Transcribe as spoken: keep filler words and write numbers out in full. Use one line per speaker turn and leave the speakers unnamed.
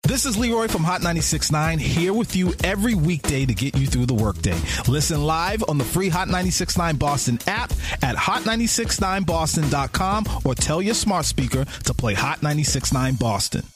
This is Leroy from Hot ninety-six point nine, here with you every weekday to get you through the workday. Listen live on the free Hot ninety-six point nine Boston app at hot nine six nine boston dot com or tell your smart speaker to play Hot ninety-six point nine Boston.